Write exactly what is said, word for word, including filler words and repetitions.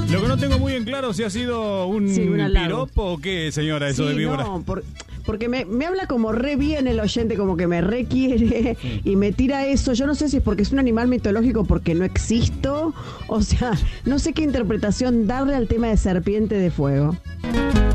Lo que no tengo muy en claro si ha sido un Sí, un halago. piropo o qué, señora, eso Sí, de víbora. no, por- porque me, me habla como re bien el oyente, como que me requiere y me tira eso. Yo no sé si es porque es un animal mitológico, porque no existo. O sea, no sé qué interpretación darle al tema de serpiente de fuego.